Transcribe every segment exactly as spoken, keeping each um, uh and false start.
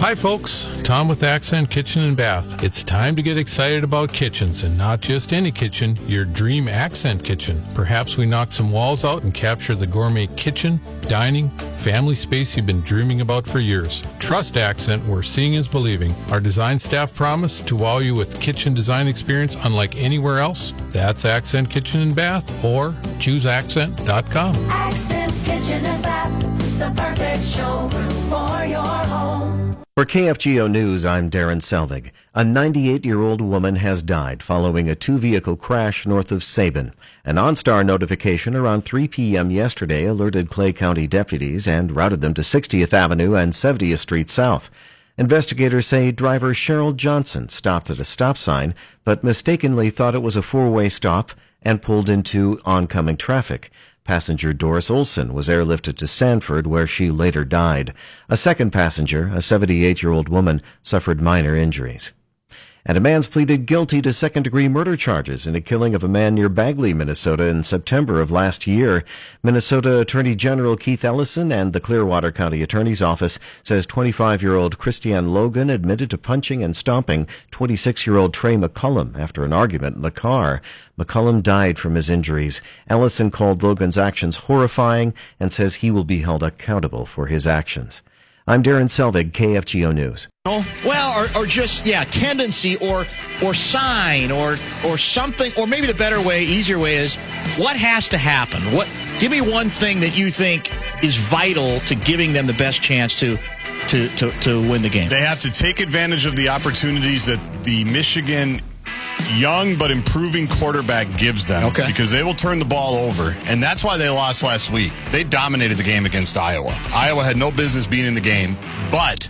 Hi folks, Tom with Accent Kitchen and Bath. It's time to get excited about kitchens, and not just any kitchen, your dream Accent kitchen. Perhaps we knock some walls out and capture the gourmet kitchen, dining, family space you've been dreaming about for years. Trust Accent, where seeing is believing. Our design staff promise to wow you with kitchen design experience unlike anywhere else. That's Accent Kitchen and Bath, or choose accent dot com. Accent Kitchen and Bath, the perfect showroom for your home. For K F G O News, I'm Darren Selvig. A ninety-eight-year-old woman has died following a two-vehicle crash north of Sabin. An OnStar notification around three p.m. yesterday alerted Clay County deputies and routed them to sixtieth Avenue and seventieth Street South. Investigators say driver Cheryl Johnson stopped at a stop sign, but mistakenly thought it was a four-way stop and pulled into oncoming traffic. Passenger Doris Olson was airlifted to Sanford, where she later died. A second passenger, a seventy-eight-year-old woman, suffered minor injuries. And a man's pleaded guilty to second-degree murder charges in a killing of a man near Bagley, Minnesota in September of last year. Minnesota Attorney General Keith Ellison and the Clearwater County Attorney's Office says twenty-five-year-old Christiane Logan admitted to punching and stomping twenty-six-year-old Trey McCullum after an argument in the car. McCullum died from his injuries. Ellison called Logan's actions horrifying and says he will be held accountable for his actions. I'm Darren Selvig, K F G O News. Well, or, or just, yeah, tendency or or sign or or something, or maybe the better way, easier way is, what has to happen? What? Give me one thing that you think is vital to giving them the best chance to to, to, to win the game. They have to take advantage of the opportunities that the Michigan young but improving quarterback gives them, okay, because they will turn the ball over, and that's why they lost last week. They dominated the game against Iowa. Iowa had no business being in the game, but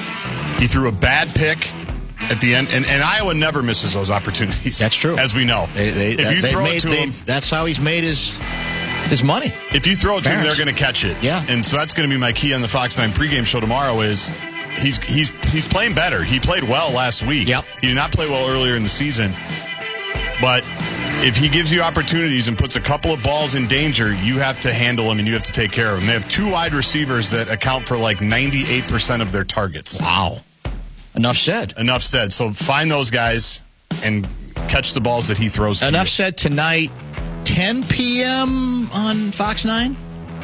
he threw a bad pick at the end, and, and Iowa never misses those opportunities. That's true, as we know. They, they, if you throw made, it to they, him, that's how he's made his his money. If you throw it to Parents. him, they're going to catch it. Yeah, and so that's going to be my key on the Fox nine pregame show tomorrow. Is He's he's he's playing better. He played well last week. Yep. He did not play well earlier in the season. But if he gives you opportunities and puts a couple of balls in danger, you have to handle him and you have to take care of him. They have two wide receivers that account for like ninety-eight percent of their targets. Wow. Enough said. Enough said. So find those guys and catch the balls that he throws to Enough you. said tonight, ten p.m. on Fox nine?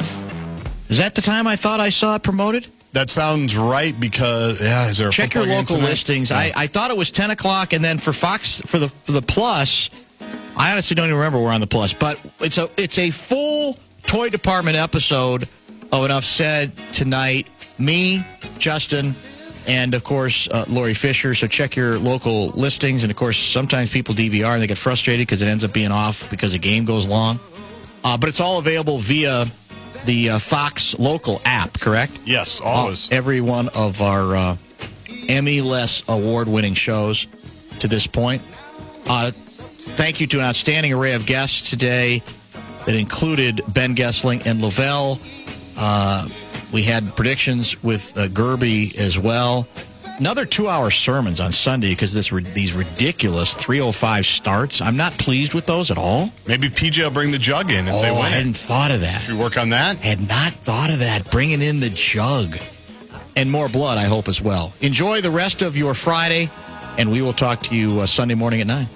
Is that the time I thought I saw it promoted? That sounds right, because yeah, is there a check your football game local tonight? listings. Yeah. I, I thought it was ten o'clock, and then for Fox for the for the Plus, I honestly don't even remember we're on the Plus, but it's a it's a full toy department episode of Enough Said tonight. Me, Justin, and of course uh, Lori Fisher. So check your local listings, and of course sometimes people D V R and they get frustrated because it ends up being off because the game goes long. Uh, but it's all available via the uh, Fox local app, correct? Yes, always. Uh, every one of our uh, Emmy-less award-winning shows to this point. Uh, thank you to an outstanding array of guests today that included Ben Gessling and Lavelle. Uh, we had predictions with uh, Gerby as well. Another two-hour sermons on Sunday because this these ridiculous three oh five starts. I'm not pleased with those at all. Maybe P J will bring the jug in if oh, they win. I hadn't thought of that. Should we work on that? Had not thought of that. Bringing in the jug. And more blood, I hope, as well. Enjoy the rest of your Friday, and we will talk to you uh, Sunday morning at nine.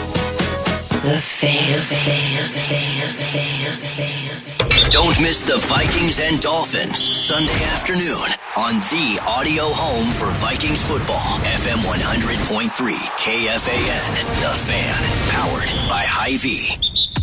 The Fan. The Fan. The Fan. The Fan. The Fan. Don't miss the Vikings and Dolphins Sunday afternoon on the audio home for Vikings football. F M one hundred point three K F A N. The Fan. Powered by Hy-Vee.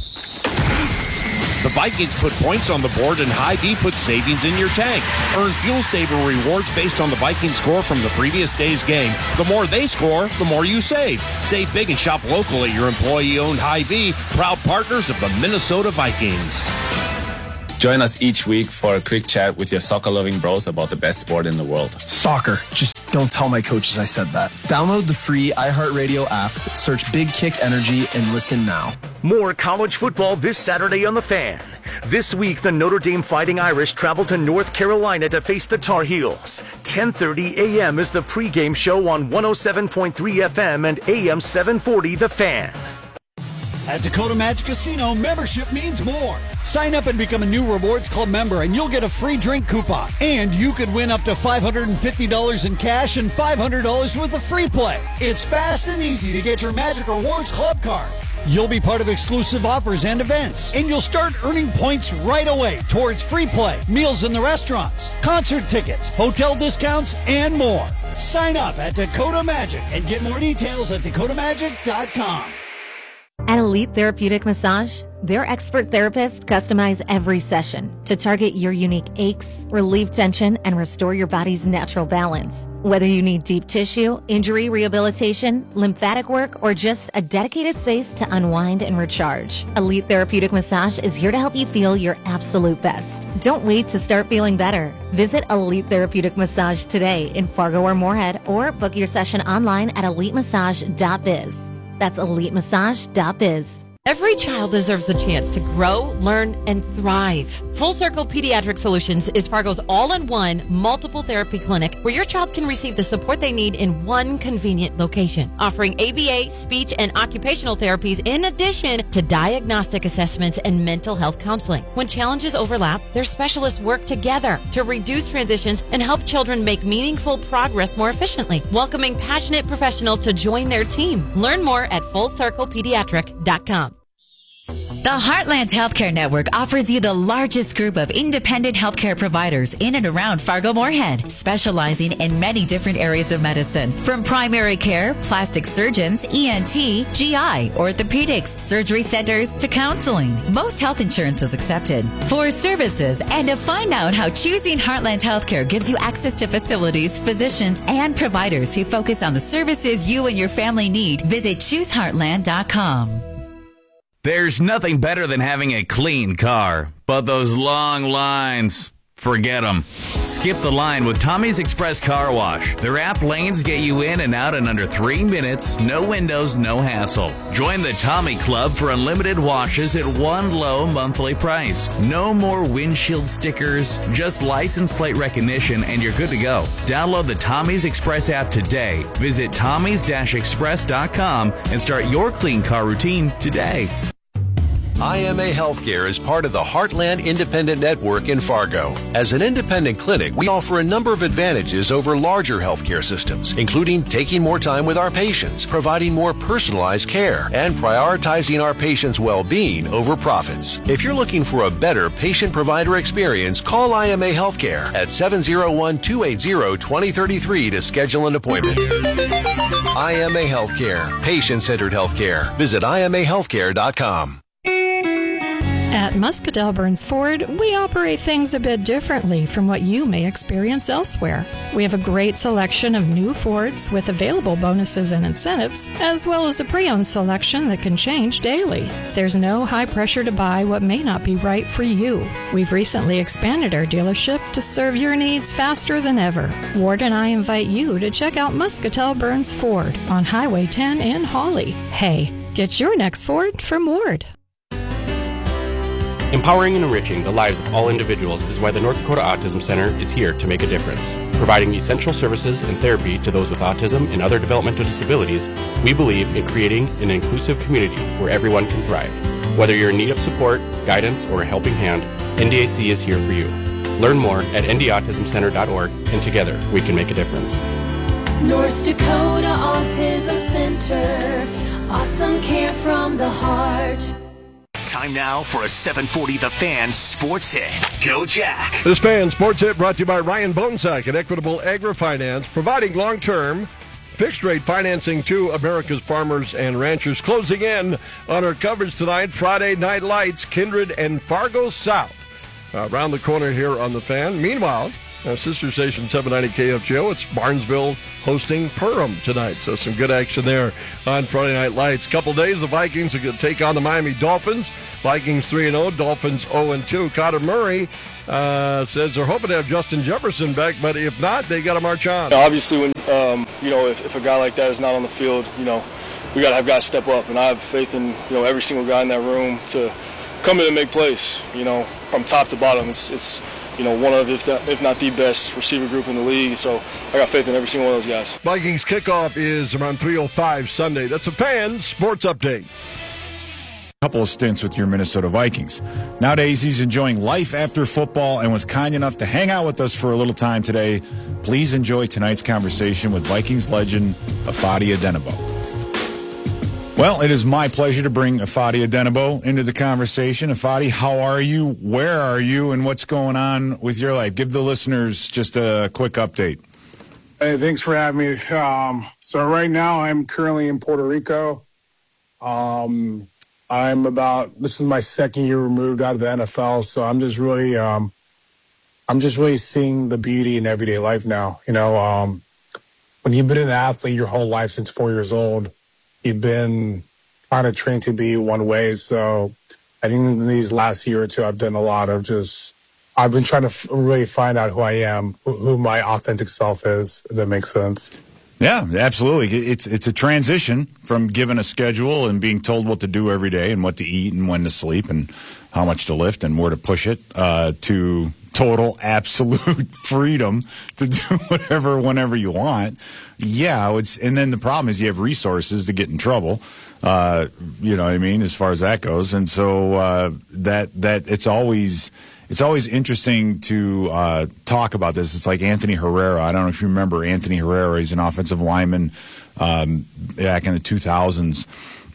The Vikings put points on the board, and Hy-Vee puts savings in your tank. Earn Fuel Saver rewards based on the Vikings score from the previous day's game. The more they score, the more you save. Save big and shop locally at your employee-owned Hy-Vee, proud partners of the Minnesota Vikings. Join us each week for a quick chat with your soccer-loving bros about the best sport in the world. Soccer. Just don't tell my coaches I said that. Download the free iHeartRadio app, search Big Kick Energy, and listen now. More college football this Saturday on The Fan. This week, the Notre Dame Fighting Irish travel to North Carolina to face the Tar Heels. ten thirty a.m. is the pregame show on one oh seven point three F M and A M seven forty The Fan. At Dakota Magic Casino, membership means more. Sign up and become a new Rewards Club member, and you'll get a free drink coupon. And you could win up to five hundred fifty dollars in cash and five hundred dollars worth of free play. It's fast and easy to get your Magic Rewards Club card. You'll be part of exclusive offers and events, and you'll start earning points right away towards free play, meals in the restaurants, concert tickets, hotel discounts, and more. Sign up at Dakota Magic and get more details at dakota magic dot com. At Elite Therapeutic Massage, their expert therapists customize every session to target your unique aches, relieve tension, and restore your body's natural balance. Whether you need deep tissue, injury rehabilitation, lymphatic work, or just a dedicated space to unwind and recharge, Elite Therapeutic Massage is here to help you feel your absolute best. Don't wait to start feeling better. Visit Elite Therapeutic Massage today in Fargo or Moorhead, or book your session online at elite massage dot biz. That's elite massage dot biz. Every child deserves the chance to grow, learn, and thrive. Full Circle Pediatric Solutions is Fargo's all-in-one multiple therapy clinic where your child can receive the support they need in one convenient location, offering A B A, speech, and occupational therapies in addition to diagnostic assessments and mental health counseling. When challenges overlap, their specialists work together to reduce transitions and help children make meaningful progress more efficiently, welcoming passionate professionals to join their team. Learn more at full circle pediatric dot com. The Heartland Healthcare Network offers you the largest group of independent healthcare providers in and around Fargo-Moorhead, specializing in many different areas of medicine, from primary care, plastic surgeons, E N T, G I, orthopedics, surgery centers, to counseling. Most health insurance is accepted. For services and to find out how choosing Heartland Healthcare gives you access to facilities, physicians, and providers who focus on the services you and your family need, visit choose heartland dot com. There's nothing better than having a clean car, but those long lines, forget them. Skip the line with Tommy's Express Car Wash. Their app lanes get you in and out in under three minutes, no windows, no hassle. Join the Tommy Club for unlimited washes at one low monthly price. No more windshield stickers, just license plate recognition, and you're good to go. Download the Tommy's Express app today. Visit tommys dash express dot com and start your clean car routine today. I M A Healthcare is part of the Heartland Independent Network in Fargo. As an independent clinic, we offer a number of advantages over larger healthcare systems, including taking more time with our patients, providing more personalized care, and prioritizing our patients' well-being over profits. If you're looking for a better patient-provider experience, call I M A Healthcare at seven oh one, two eight zero, two oh three three to schedule an appointment. I M A Healthcare, patient-centered healthcare. Visit I M A healthcare dot com. At Muscatell Burns Ford, we operate things a bit differently from what you may experience elsewhere. We have a great selection of new Fords with available bonuses and incentives, as well as a pre-owned selection that can change daily. There's no high pressure to buy what may not be right for you. We've recently expanded our dealership to serve your needs faster than ever. Ward and I invite you to check out Muscatell Burns Ford on Highway ten in Hawley. Hey, get your next Ford from Ward. Empowering and enriching the lives of all individuals is why the North Dakota Autism Center is here to make a difference. Providing essential services and therapy to those with autism and other developmental disabilities, we believe in creating an inclusive community where everyone can thrive. Whether you're in need of support, guidance, or a helping hand, N D A C is here for you. Learn more at n d autism center dot org, and together we can make a difference. North Dakota Autism Center. Awesome care from the heart. Time now for a seven forty The Fan Sports Hit. Go Jack. This Fan Sports Hit brought to you by Ryan Bonesack at Equitable Agri-Finance, providing long-term fixed-rate financing to America's farmers and ranchers. Closing in on our coverage tonight, Friday Night Lights, Kindred and Fargo South. Uh, around the corner here on The Fan. Meanwhile, our sister station seven ninety K F G O, it's Barnesville hosting Perham tonight. So some good action there on Friday Night Lights. Couple days, the Vikings are going to take on the Miami Dolphins. Vikings three and oh, Dolphins oh and two. Cotter Murray uh, says they're hoping to have Justin Jefferson back, but if not, they got to march on. Obviously, when um, you know, if, if a guy like that is not on the field, you know, we got to have guys step up, and I have faith in, you know, every single guy in that room to come in and make plays. You know, from top to bottom, it's it's. You know, one of, if, the, if not the best receiver group in the league. So I got faith in every single one of those guys. Vikings kickoff is around three oh five Sunday. That's a Fan Sports Update. couple of stints with your Minnesota Vikings. Nowadays, he's enjoying life after football and was kind enough to hang out with us for a little time today. Please enjoy tonight's conversation with Vikings legend Ifeadi Odenigbo. Well, it is my pleasure to bring Ifeadi Odenigbo into the conversation. Ifeadi, how are you? Where are you? And what's going on with your life? Give the listeners just a quick update. Hey, thanks for having me. Um, so right now I'm currently in Puerto Rico. Um, I'm about, this is my second year removed out of the N F L. So I'm just really, um, I'm just really seeing the beauty in everyday life now. You know, um, when you've been an athlete your whole life since four years old, you've been kind of trained to be one way. So I think in these last year or two, I've done a lot of just, I've been trying to f- really find out who I am, who, who my authentic self is, if that makes sense. Yeah, absolutely. It's it's a transition from given a schedule and being told what to do every day and what to eat and when to sleep and how much to lift and where to push it uh, to total absolute freedom to do whatever whenever you want. Yeah, it's and then the problem is you have resources to get in trouble. Uh, you know what I mean, as far as that goes, and so uh, that that it's always. It's always interesting to uh, talk about this. It's like Anthony Herrera. I don't know if you remember Anthony Herrera. He's an offensive lineman um, back in the two thousands.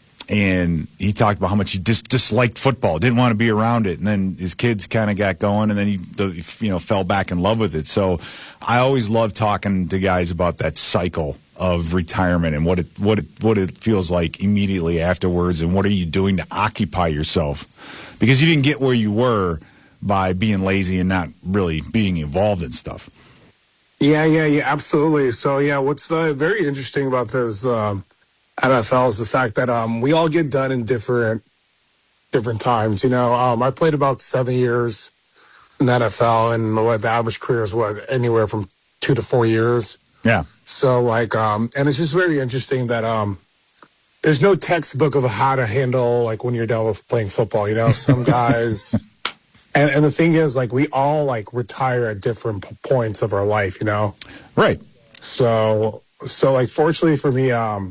And he talked about how much he dis- disliked football, didn't want to be around it. And then his kids kind of got going, and then he you know, fell back in love with it. So I always love talking to guys about that cycle of retirement and what it what it what it feels like immediately afterwards, and what are you doing to occupy yourself, because you didn't get where you were by being lazy and not really being involved in stuff. Yeah, yeah, yeah, absolutely. So, yeah, what's uh, very interesting about this um, N F L is the fact that um, we all get done in different different times. You know, um, I played about seven years in the N F L, and what the average career is, what, anywhere from two to four years. Yeah. So, like, um, and it's just very interesting that um, there's no textbook of how to handle, like, when you're done with playing football. You know, some guys... And, and the thing is, like, we all, like, retire at different p- points of our life, you know? Right. So, so like, fortunately for me, um,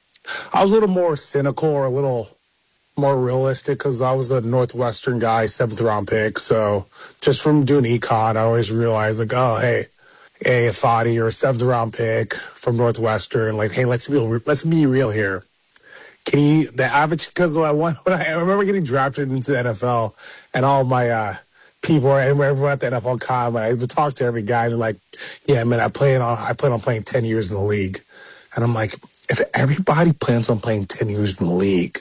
I was a little more cynical or a little more realistic because I was a Northwestern guy, seventh round pick. So just from doing econ, I always realized, like, oh, hey, hey, Ifeadi, you're a seventh round pick from Northwestern. Like, hey, let's be, let's be real here. Can you, the average, because I, when I remember getting drafted into the N F L, and all my uh, people, everyone at the N F L Combine, I would talk to every guy, and they're like, yeah, man, I plan on, I plan on playing ten years in the league. And I'm like, if everybody plans on playing ten years in the league,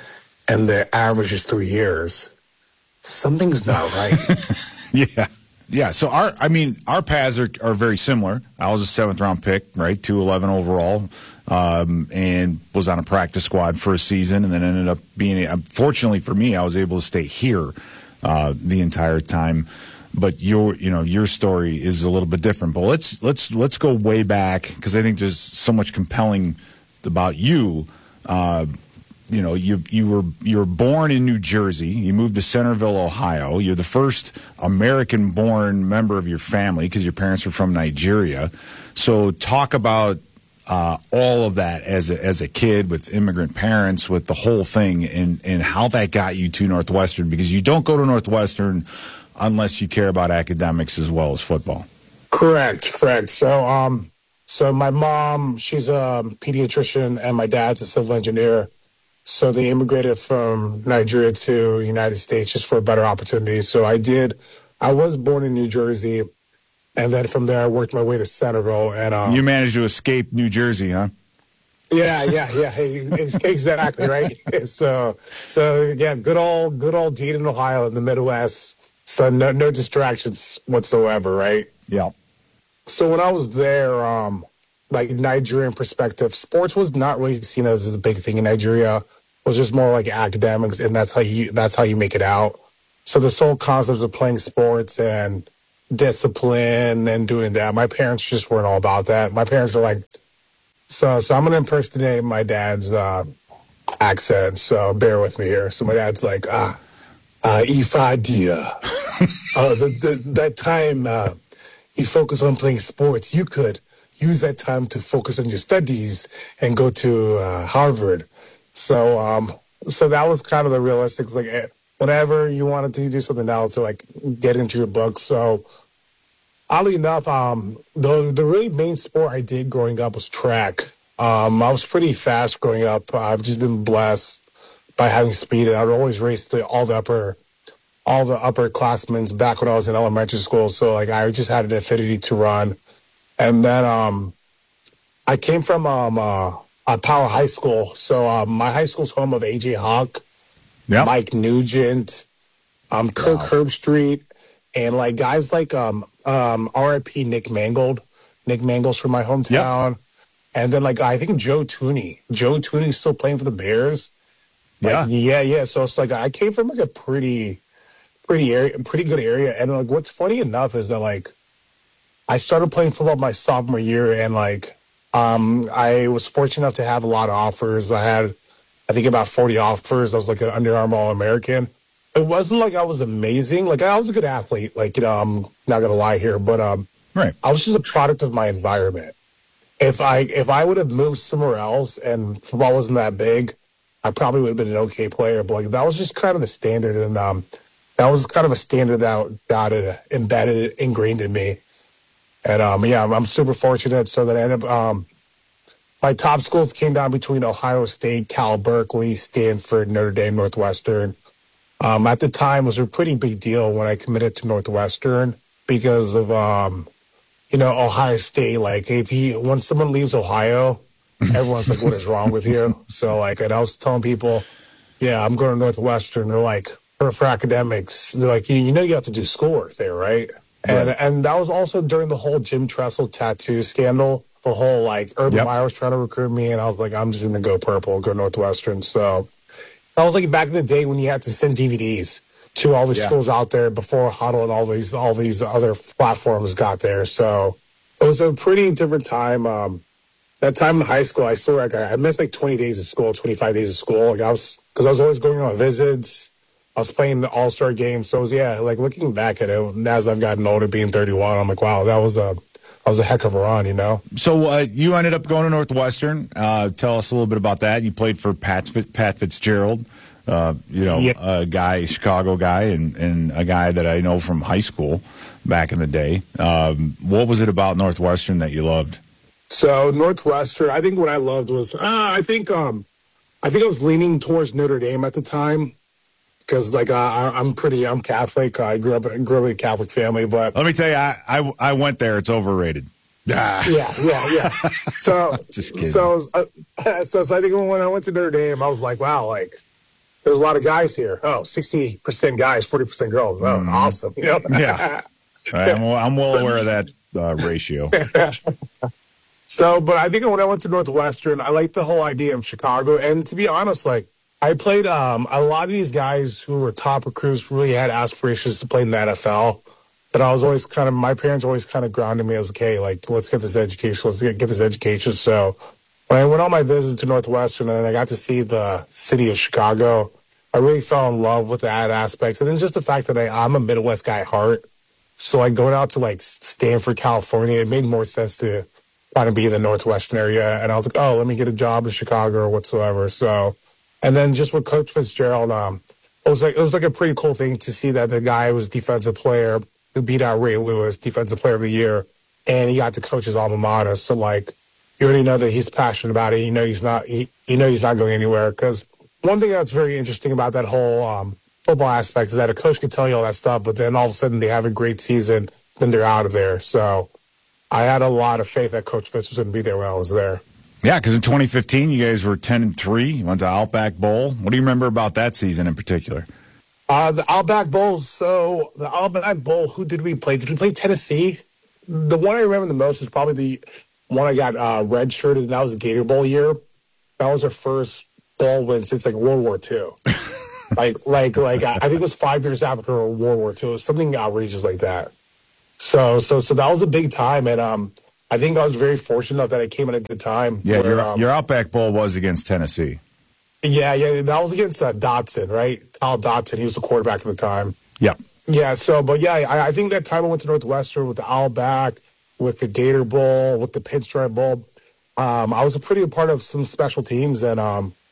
and the average is three years, something's not right. Yeah. Yeah, so our, I mean, our paths are, are very similar. I was a seventh round pick, right, two eleven overall, um, and was on a practice squad for a season, and then ended up being, fortunately for me, I was able to stay here uh, the entire time. But your, you know, your story is a little bit different. But let's let's let's go way back, because I think there's so much compelling about you. Uh, You know, you you were you were born in New Jersey. You moved to Centerville, Ohio. You're the first American-born member of your family because your parents are from Nigeria. So, talk about uh, all of that as a, as a kid with immigrant parents, with the whole thing, and and how that got you to Northwestern. Because you don't go to Northwestern unless you care about academics as well as football. Correct, correct. So, um, so my mom, she's a pediatrician, and my dad's a civil engineer. So they immigrated from Nigeria to the United States just for a better opportunity. So I did, I was born in New Jersey, and then from there I worked my way to Centerville. And um, you managed to escape New Jersey, huh? Yeah, yeah, yeah. Hey, exactly, right? So, so yeah, good old, good old Dayton, Ohio in the Midwest. So no, no distractions whatsoever, right? Yeah. So when I was there, um, like Nigerian perspective, sports was not really seen as a big thing in Nigeria. It was just more like academics, and that's how you that's how you make it out. So this whole concept of playing sports and discipline and doing that, my parents just weren't all about that. My parents were like, so so I'm gonna impersonate my dad's uh, accent. So bear with me here. So my dad's like, ah, uh, Ifeadi, uh, the, the, that time uh, you focus on playing sports, you could use that time to focus on your studies and go to uh, Harvard. So um, so that was kind of the realistic. Like eh, whenever you wanted to do something else to like get into your book. So oddly enough, um, the the really main sport I did growing up was track. Um, I was pretty fast growing up. I've just been blessed by having speed, and I would always race the, all the upper, all the upperclassmen back when I was in elementary school. So like I just had an affinity to run, and then um, I came from um, uh, a Power High School. So um, my high school's home of A J Hawk, Yep. Mike Nugent, um, Kirk Wow. Herbstreit, and like guys like um, um, R I P Nick Mangold. Nick Mangold's from my hometown. And then like I think Joe Tooney. Joe Tooney's still playing for the Bears. Like, Yeah. yeah, yeah. So it's like I came from like a pretty, pretty area, pretty good area. And like what's funny enough is that like I started playing football my sophomore year, and like um I was fortunate enough to have a lot of offers. I had I think about forty offers. I was like an Under Armour All American. It wasn't like I was amazing. Like I was a good athlete. Like you know, I'm not gonna lie here, but um, right. I was just a product of my environment. If I if I would have moved somewhere else and football wasn't that big, I probably would have been an okay player. But like that was just kind of the standard, and um, that was kind of a standard that got it embedded, ingrained in me. And um, yeah, I'm, I'm super fortunate. So that I ended up um, my top schools came down between Ohio State, Cal Berkeley, Stanford, Notre Dame, Northwestern. Um, at the time, it was a pretty big deal when I committed to Northwestern because of um. You know, Ohio State, like, if he, when someone leaves Ohio, everyone's like, what is wrong with you? So, like, and I was telling people, yeah, I'm going to Northwestern. They're like, for, for academics, they're like, you, you know, you have to do schoolwork there, right? And Right. and that was also during the whole Jim Tressel tattoo scandal, the whole, like, Urban Yep. Meyer was trying to recruit me, and I was like, I'm just going to go purple, go Northwestern. So that was like back in the day when you had to send D V Ds to all these Yeah. schools out there before Huddle and all these all these other platforms got there. So it was a pretty different time. Um, that time in high school, I still like I missed like twenty days of school, twenty-five days of school. Like I was because I was always going on visits. I was playing the All Star games. So it was, yeah, like looking back at it as I've gotten older, being thirty-one, I'm like, wow, that was a that was a heck of a run, you know. So uh, you ended up going to Northwestern. Uh, tell us a little bit about that. You played for Pat, Fit- Pat Fitzgerald. Uh, you know, Yeah. a guy, Chicago guy, and, and a guy that I know from high school back in the day. Um, what was it about Northwestern that you loved? So Northwestern, I think what I loved was uh, I think um, I think I was leaning towards Notre Dame at the time because like uh, I, I'm pretty I'm Catholic. I grew up grew up in a Catholic family, but Let me tell you, I, I, I went there. It's overrated. Ah. yeah, yeah, yeah. So Just kidding. so uh, so so I think when I went to Notre Dame, I was like, wow, like there's a lot of guys here. Oh, sixty percent guys, forty percent girls. Oh, awesome. You know? Yeah. I'm, I'm well aware of that uh, ratio. So, but I think when I went to Northwestern, I liked the whole idea of Chicago. And to be honest, like I played um, a lot of these guys who were top recruits really had aspirations to play in the N F L. But I was always kind of, my parents always kind of grounded me as, okay, like, let's get this education. Let's get, get this education. So when I went on my visit to Northwestern and I got to see the city of Chicago, I really fell in love with that aspect. And then just the fact that I, I'm a Midwest guy at heart. So like going out to like Stanford, California, it made more sense to kind of be in the Northwestern area. And I was like, oh, let me get a job in Chicago or whatsoever. So, and then just with Coach Fitzgerald, um, it was like, it was like a pretty cool thing to see that the guy was a defensive player who beat out Ray Lewis, defensive player of the year. And he got to coach his alma mater. So like, you already know that he's passionate about it. You know, he's not, he, you know, he's not going anywhere. Cause one thing that's very interesting about that whole, um, football aspect is that a coach can tell you all that stuff, but then all of a sudden they have a great season, then they're out of there. So I had a lot of faith that Coach Fitz was going to be there when I was there. Yeah, because in twenty fifteen, you guys were ten and three. You went to Outback Bowl. What do you remember about that season in particular? Uh, the Outback Bowl. So the Outback Bowl, who did we play? Did we play Tennessee? The one I remember the most is probably the one I got uh, redshirted, and that was the Gator Bowl year. That was our first bowl win since like World War Two. like, like, like I think it was five years after World War Two. It was something outrageous like that. So, so, so that was a big time, and um, I think I was very fortunate enough that I came at a good time. Yeah, where, your, um, your Outback Bowl was against Tennessee. Yeah, yeah, that was against uh, Dotson, right? Kyle Dotson, he was the quarterback at the time. Yep. Yeah, so, but yeah, I, I think that time I went to Northwestern with the Outback, with the Gator Bowl, with the Pinstripe Bowl, um, I was a pretty part of some special teams, and um,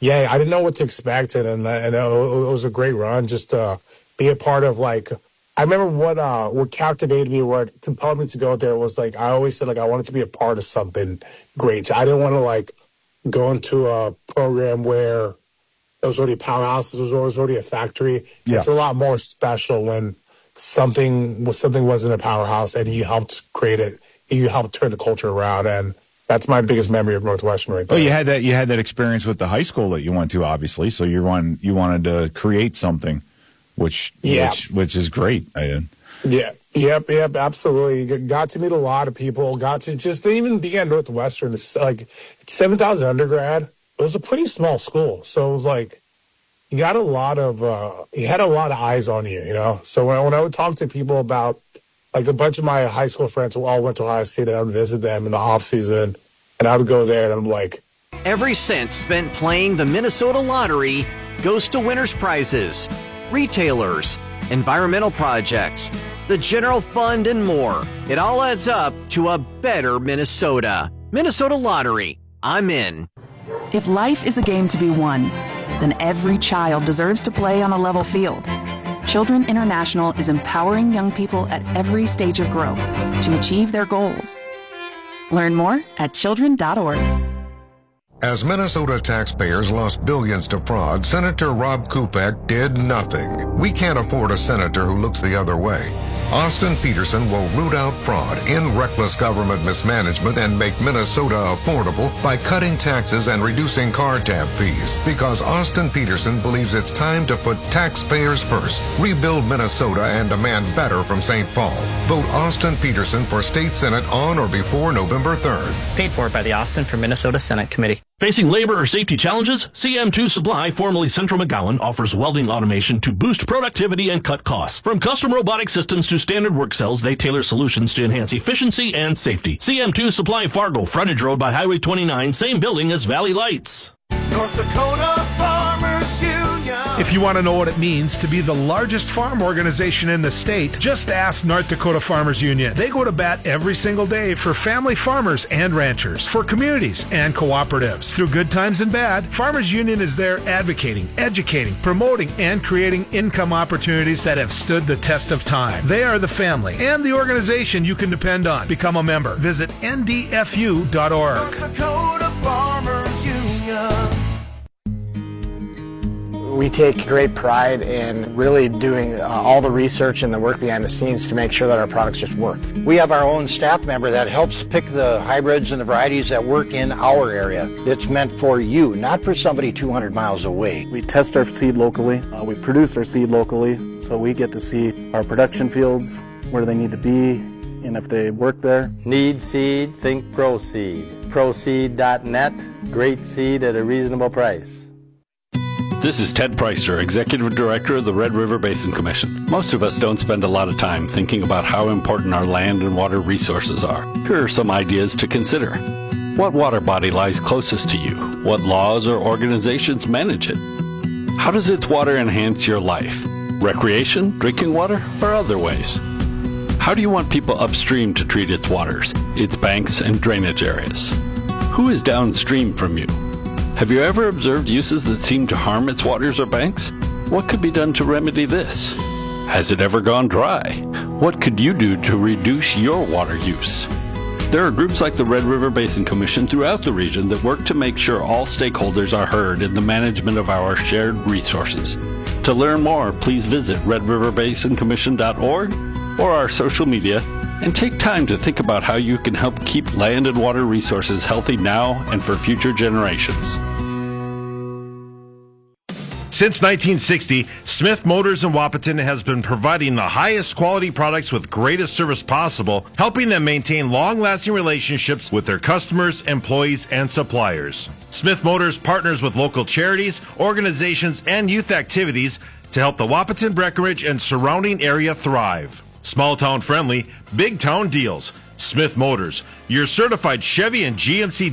yeah, I didn't know what to expect, and and, and it was a great run. Just to be a part of, like, I remember what uh, what captivated me, what compelled me to go there was, like, I always said, like, I wanted to be a part of something great. I didn't want to, like, go into a program where it was already a powerhouse, it was already a factory. Yeah. It's a lot more special when something was something wasn't a powerhouse and you helped create it, you helped turn the culture around, and that's my biggest memory of Northwestern right there. Well, you had that you had that experience with the high school that you went to, obviously. So you want you wanted to create something, which Yeah. which, which is great. I, Yeah, yep, yep, absolutely. Got to meet a lot of people. Got to just even be at Northwestern. It's like seven thousand undergrad. It was a pretty small school, so it was like you got a lot of uh, you had a lot of eyes on you, you know. So when I, when I would talk to people about, like, a bunch of my high school friends who all went to Ohio State, and I would visit them in the off season, and I would go there, and I'm like, every cent spent playing the Minnesota Lottery goes to winners' prizes, retailers, environmental projects, the general fund, and more. It all adds up to a better Minnesota. Minnesota Lottery. I'm in. If life is a game to be won, then every child deserves to play on a level field. Children International is empowering young people at every stage of growth to achieve their goals. Learn more at children dot org. As Minnesota taxpayers lost billions to fraud, Senator Rob Kupek did nothing. We can't afford a senator who looks the other way. Austin Peterson will root out fraud, end reckless government mismanagement, and make Minnesota affordable by cutting taxes and reducing car tab fees. Because Austin Peterson believes it's time to put taxpayers first, rebuild Minnesota, and demand better from Saint Paul. Vote Austin Peterson for State Senate on or before November third. Paid for by the Austin for Minnesota Senate Committee. Facing labor or safety challenges? C M two Supply, formerly Central McGowan, offers welding automation to boost productivity and cut costs. From custom robotic systems to standard work cells, they tailor solutions to enhance efficiency and safety. C M two Supply Fargo, frontage road by Highway twenty-nine, same building as Valley Lights. North Dakota Farmers Union. If you want to know what it means to be the largest farm organization in the state, just ask North Dakota Farmers Union. They go to bat every single day for family farmers and ranchers, for communities and cooperatives. Through good times and bad, Farmers Union is there advocating, educating, promoting, and creating income opportunities that have stood the test of time. They are the family and the organization you can depend on. Become a member. Visit N D F U dot org. North Dakota Farmers Union. We take great pride in really doing uh, all the research and the work behind the scenes to make sure that our products just work. We have our own staff member that helps pick the hybrids and the varieties that work in our area. It's meant for you, not for somebody two hundred miles away. We test our seed locally. Uh, we produce our seed locally, so we get to see our production fields, where they need to be, and if they work there. Need seed? Think ProSeed. ProSeed dot net. Great seed at a reasonable price. This is Ted Preister, Executive Director of the Red River Basin Commission. Most of us don't spend a lot of time thinking about how important our land and water resources are. Here are some ideas to consider. What water body lies closest to you? What laws or organizations manage it? How does its water enhance your life? Recreation, drinking water, or other ways? How do you want people upstream to treat its waters, its banks and drainage areas? Who is downstream from you? Have you ever observed uses that seem to harm its waters or banks? What could be done to remedy this? Has it ever gone dry? What could you do to reduce your water use? There are groups like the Red River Basin Commission throughout the region that work to make sure all stakeholders are heard in the management of our shared resources. To learn more, please visit red river basin commission dot org or our social media and take time to think about how you can help keep land and water resources healthy now and for future generations. Since nineteen sixty, Smith Motors in Wahpeton has been providing the highest quality products with greatest service possible, helping them maintain long-lasting relationships with their customers, employees, and suppliers. Smith Motors partners with local charities, organizations, and youth activities to help the Wahpeton, Breckenridge, and surrounding area thrive. Small town friendly, big town deals. Smith Motors, your certified Chevy and G M C